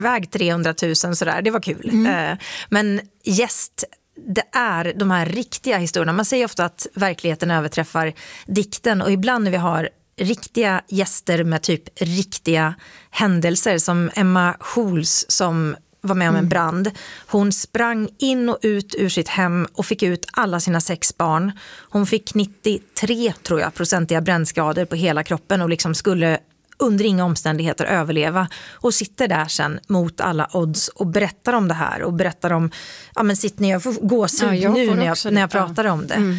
väg 300 000 sådär, det var kul. Men gäst, det är de här riktiga historierna. Man säger ofta att verkligheten överträffar dikten, och ibland när vi har riktiga gäster med typ riktiga händelser, som Emma Schools som var med om en brand. Hon sprang in och ut ur sitt hem och fick ut alla sina 6 barn. Hon fick 93, tror jag, procentiga brännskador på hela kroppen och liksom skulle under inga omständigheter överleva, och sitter där sen mot alla odds och berättar om det här och berättar om, ja men sitt ner, jag får gåshud nu när jag pratar om det.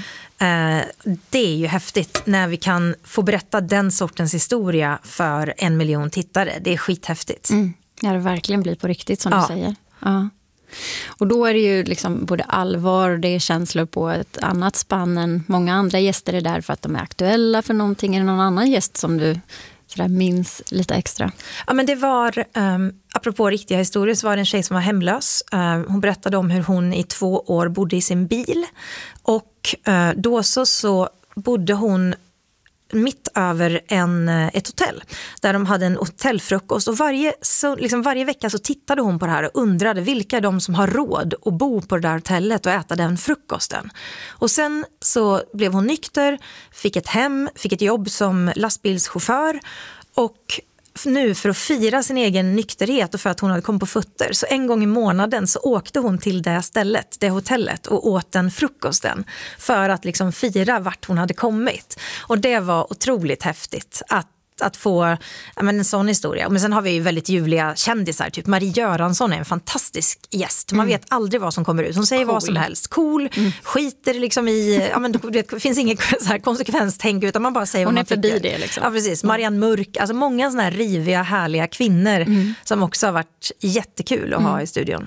Det är ju häftigt när vi kan få berätta den sortens historia för 1 miljon tittare. Det är skithäftigt. Ja, det verkligen blir på riktigt som du säger. Ja. Och då är det ju liksom både allvar och det är känslor på ett annat spann än många andra gäster är där för att de är aktuella för någonting. Är det någon annan gäst som du sådär minns lite extra? Ja, men det var, apropå riktiga historier, så var det en tjej som var hemlös. Hon berättade om hur hon i 2 år bodde i sin bil, och då så bodde hon mitt över ett hotell där de hade en hotellfrukost, och varje vecka så tittade hon på det här och undrade vilka är de som har råd att bo på det där hotellet och äta den frukosten. Och sen så blev hon nykter, fick ett hem, fick ett jobb som lastbilschaufför, och nu för att fira sin egen nykterhet och för att hon hade kommit på fötter, så en gång i månaden så åkte hon till det stället, det hotellet, och åt den frukosten för att liksom fira vart hon hade kommit. Och det var otroligt häftigt att få en sån historia. Men sen har vi ju väldigt ljuvliga kändisar, typ Marie Göransson är en fantastisk gäst. Man vet aldrig vad som kommer ut. Hon säger vad som helst. Cool, skiter liksom i, det finns ingen så här konsekvenstänk, utan man bara säger vad man tycker. Hon är förbi det liksom. Ja, precis. Marianne Mörk, alltså många såna här riviga, härliga kvinnor som också har varit jättekul att ha i studion.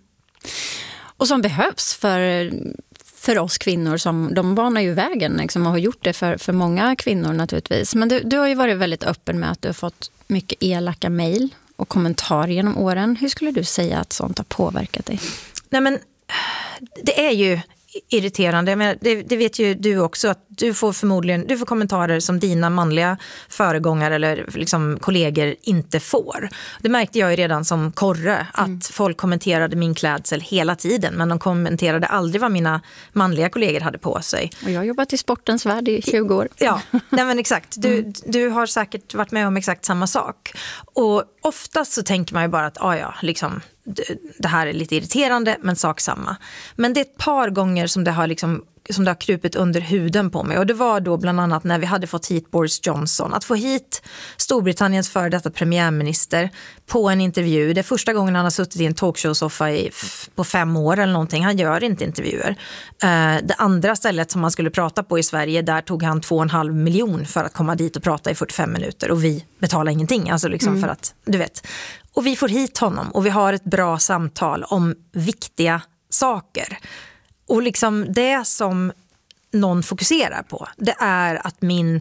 Och som behövs för oss kvinnor, som de banar ju vägen liksom, och har gjort det för många kvinnor naturligtvis. Men du har ju varit väldigt öppen med att du har fått mycket elaka mejl och kommentarer genom åren. Hur skulle du säga att sånt har påverkat dig? Nej, men det är ju irriterande. Jag menar, det vet ju du också, att du får kommentarer som dina manliga föregångare eller liksom kollegor inte får. Det märkte jag ju redan som korre, att folk kommenterade min klädsel hela tiden, men de kommenterade aldrig vad mina manliga kollegor hade på sig. Och jag har jobbat i sportens värld i 20 år. Ja, nej men exakt. Du har säkert varit med om exakt samma sak. Och oftast så tänker man ju bara att liksom, det här är lite irriterande, men sak samma. Men det är ett par gånger som det har krupit under huden på mig. Och det var då bland annat när vi hade fått hit Boris Johnson. Att få hit Storbritanniens före detta premiärminister på en intervju. Det är första gången han har suttit i en talkshow-soffa på 5 år eller någonting. Han gör inte intervjuer. Det andra stället som man skulle prata på i Sverige, där tog han 2,5 miljoner för att komma dit och prata i 45 minuter. Och vi betalar ingenting. Alltså liksom för att, du vet. Och vi får hit honom och vi har ett bra samtal om viktiga saker. Och liksom det som någon fokuserar på, det är att min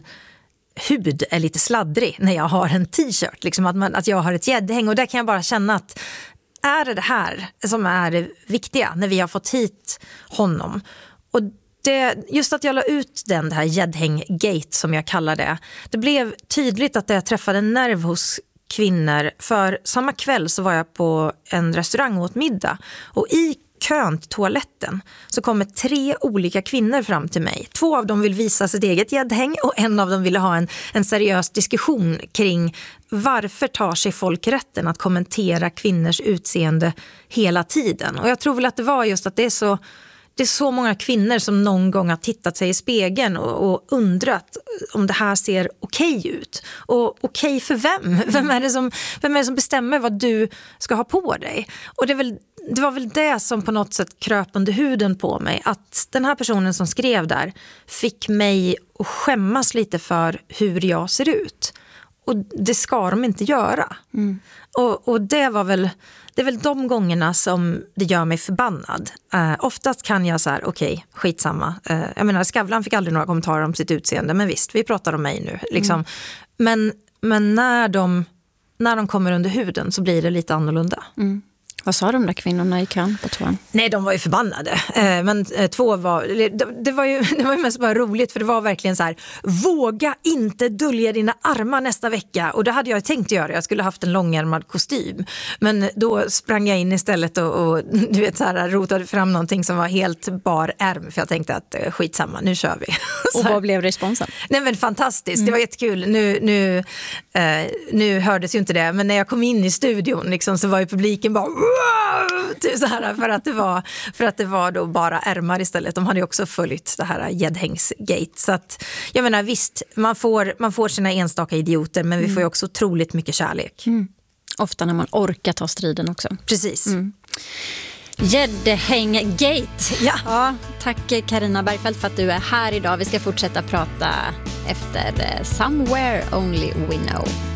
hud är lite sladdrig när jag har en t-shirt. Liksom att jag har ett gäddhäng, och där kan jag bara känna att är det här som är det viktiga när vi har fått hit honom. Och just att jag la ut det här gäddhäng-gate som jag kallar det, det blev tydligt att det träffade en nerv hos kvinnor. För samma kväll så var jag på en restaurang och åt middag, och i kön till toaletten så kommer 3 olika kvinnor fram till mig. 2 av dem vill visa sitt eget gäddhäng, och en av dem ville ha en seriös diskussion kring varför tar sig folk rätten att kommentera kvinnors utseende hela tiden. Och jag tror väl att det var just att det är så många kvinnor som någon gång har tittat sig i spegeln och undrat om det här ser okej ut. Och okej för vem? Vem är det som bestämmer vad du ska ha på dig? Och det var väl det som på något sätt kröp under huden på mig. Att den här personen som skrev där fick mig att skämmas lite för hur jag ser ut. Och det ska de inte göra. Och det är väl de gångerna som det gör mig förbannad. Oftast kan jag så här, okej, skitsamma. Jag menar, Skavlan fick aldrig några kommentarer om sitt utseende, men visst, vi pratar om mig nu. Liksom. Men när de kommer under huden så blir det lite annorlunda. Vad sa de där kvinnorna i kön på toan? Nej, de var ju förbannade. Men två var... Det var ju mest bara roligt, för det var verkligen så här: våga inte dölja dina armar nästa vecka. Och det hade jag tänkt göra. Jag skulle haft en långärmad kostym. Men då sprang jag in istället och du vet, så här, rotade fram någonting som var helt bar ärm. För jag tänkte att skitsamma, nu kör vi. Och vad blev responsen? Nej, men fantastiskt, det var jättekul. Nu hördes ju inte det, men när jag kom in i studion liksom, så var ju publiken bara typ så här, för att det var då bara ärmar istället. De hade ju också följt det här gäddhängsgate. Så att, jag menar, visst, man får sina enstaka idioter, men vi får ju också otroligt mycket kärlek. Ofta när man orkar ta striden också. Precis. Gäddhänggate. Ja, tack Carina Bergfeldt för att du är här idag. Vi ska fortsätta prata efter Somewhere Only We Know.